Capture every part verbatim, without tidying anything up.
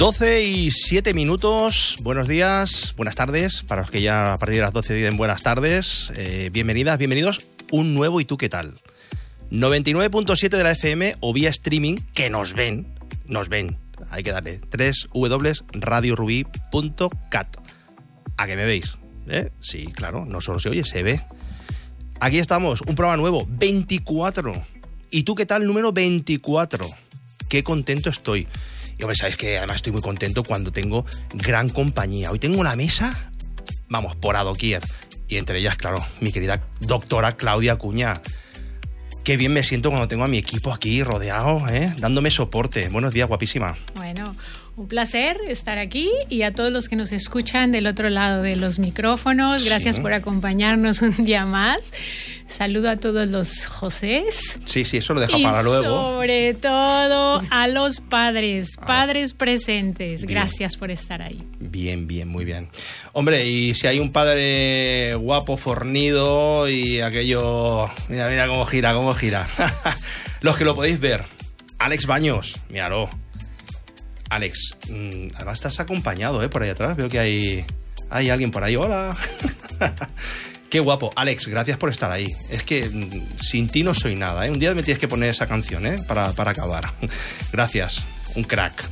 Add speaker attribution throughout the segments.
Speaker 1: doce y siete minutos, buenos días, buenas tardes, para los que ya a partir de las doce dicen buenas tardes, eh, bienvenidas, bienvenidos, un nuevo ¿Y tú qué tal? noventa y nueve punto siete de la F M o vía streaming, que nos ven, nos ven, hay que darle, doble u doble u doble u punto radio rubí punto cat. ¿A qué me veis? ¿Eh? Sí, claro, no solo se oye, se ve. Aquí estamos, un programa nuevo, veinticuatro. ¿Y tú qué tal? Número veinticuatro. Qué contento estoy. Y hombre, sabéis que además estoy muy contento cuando tengo gran compañía. Hoy tengo una mesa, vamos, por doquier. Y entre ellas, claro, mi querida doctora Claudia Acuña. Qué bien me siento cuando tengo a mi equipo aquí rodeado, ¿eh? Dándome soporte. Buenos días, guapísima.
Speaker 2: Bueno, un placer estar aquí y a todos los que nos escuchan del otro lado de los micrófonos, gracias sí. por acompañarnos un día más. Saludo a todos los Josés.
Speaker 1: Sí, sí, eso lo dejo para luego.
Speaker 2: Sobre todo a los padres, padres ah, presentes. Bien. Gracias por estar ahí.
Speaker 1: Bien, bien, muy bien. Hombre, y si hay un padre guapo, fornido y aquello... Mira, mira cómo gira, cómo gira. Los que lo podéis ver. Alex Baños, míralo. Alex, además estás acompañado, ¿eh? Por ahí atrás, veo que hay, hay alguien por ahí. ¡Hola! Qué guapo. Alex, gracias por estar ahí. Es que sin ti no soy nada, ¿eh? Un día me tienes que poner esa canción, ¿eh? Para, para acabar. Gracias, un crack.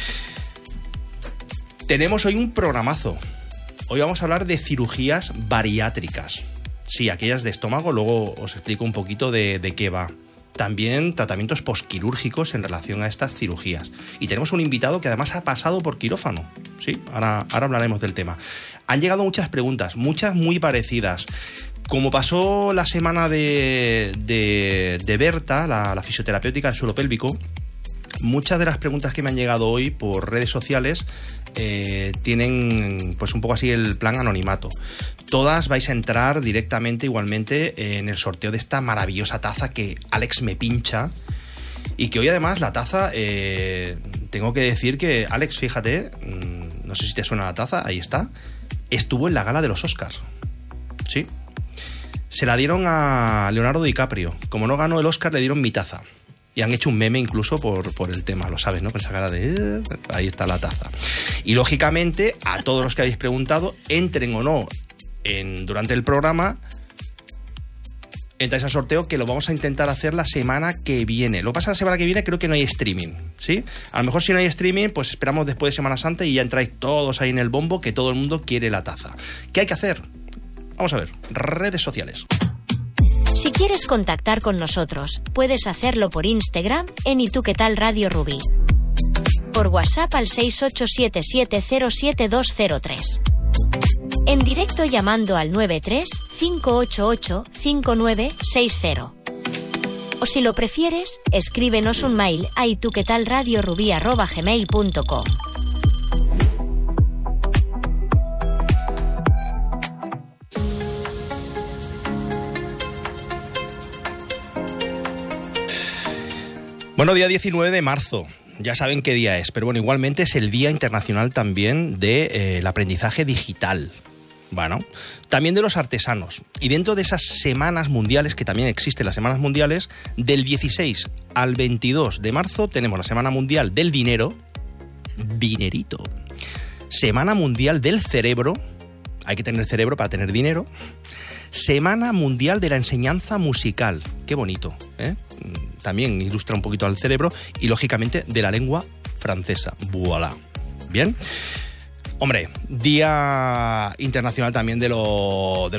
Speaker 1: Tenemos hoy un programazo. Hoy vamos a hablar de cirugías bariátricas. Sí, aquellas de estómago, luego os explico un poquito de, de qué va. También tratamientos posquirúrgicos en relación a estas cirugías. Y tenemos un invitado que además ha pasado por quirófano. Sí, ahora, ahora hablaremos del tema. Han llegado muchas preguntas, muchas muy parecidas. Como pasó la semana de, de, de Berta, la, la fisioterapéutica del suelo pélvico, muchas de las preguntas que me han llegado hoy por redes sociales eh, tienen pues un poco así el plan anonimato. Todas vais a entrar directamente igualmente en el sorteo de esta maravillosa taza que Alex me pincha y que hoy además la taza, eh, tengo que decir que Alex, fíjate, no sé si te suena la taza, ahí está, estuvo en la gala de los Oscars, ¿sí? Se la dieron a Leonardo DiCaprio, como no ganó el Oscar le dieron mi taza. Y han hecho un meme incluso por, por el tema, lo sabes, ¿no? Con esa cara de... Eh, ahí está la taza. Y lógicamente, a todos los que habéis preguntado, entren o no en, durante el programa, entráis al sorteo que lo vamos a intentar hacer la semana que viene. Lo que pasa la semana que viene creo que no hay streaming, ¿sí? A lo mejor si no hay streaming, pues esperamos después de Semana Santa y ya entráis todos ahí en el bombo que todo el mundo quiere la taza. ¿Qué hay que hacer? Vamos a ver, redes sociales.
Speaker 3: Si quieres contactar con nosotros, puedes hacerlo por Instagram en ¿Y tú qué tal Radio Rubí? Por WhatsApp al seis ocho siete siete cero siete dos cero tres. En directo llamando al nueve tres cinco ocho ocho cinco nueve seis cero. O si lo prefieres, escríbenos un mail a y tú qué tal radio rubí arroba gmail punto com.
Speaker 1: Bueno, día diecinueve de marzo, ya saben qué día es, pero bueno, igualmente es el Día Internacional también del de, eh, aprendizaje digital, bueno, también de los artesanos. Y dentro de esas semanas mundiales, que también existen las semanas mundiales, del dieciséis al veintidós de marzo tenemos la Semana Mundial del Dinero, dinerito, Semana Mundial del Cerebro, hay que tener cerebro para tener dinero, Semana Mundial de la Enseñanza Musical, qué bonito, ¿eh? También ilustra un poquito al cerebro y lógicamente de la lengua francesa. Voilà. Bien. Hombre, Día Internacional también de, lo, de